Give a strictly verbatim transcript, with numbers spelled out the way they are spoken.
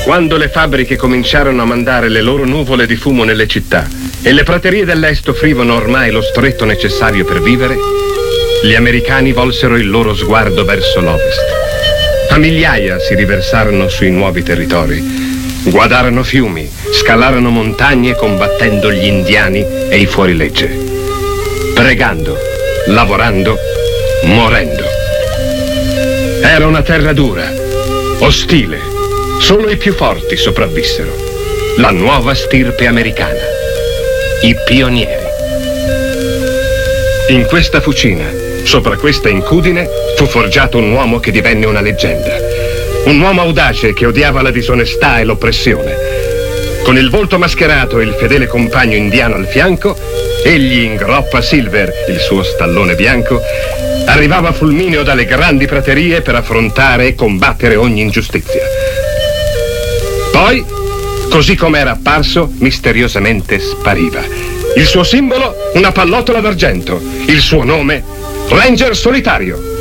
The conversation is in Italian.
Quando le fabbriche cominciarono a mandare le loro nuvole di fumo nelle città e le praterie dell'est offrivano ormai lo stretto necessario per vivere, gli americani volsero il loro sguardo verso l'ovest. A migliaia si riversarono sui nuovi territori, guadarono fiumi, scalarono montagne combattendo gli indiani e i fuorilegge, pregando, lavorando, morendo. Era una terra dura, ostile. Solo i più forti sopravvissero. La nuova stirpe americana. I pionieri. In questa fucina, sopra questa incudine, fu forgiato un uomo che divenne una leggenda. Un uomo audace che odiava la disonestà e l'oppressione. Con il volto mascherato e il fedele compagno indiano al fianco, egli in groppa Silver, il suo stallone bianco, arrivava fulmineo dalle grandi praterie per affrontare e combattere ogni ingiustizia. Poi, così come era apparso, misteriosamente spariva. Il suo simbolo, una pallottola d'argento. Il suo nome, Ranger Solitario.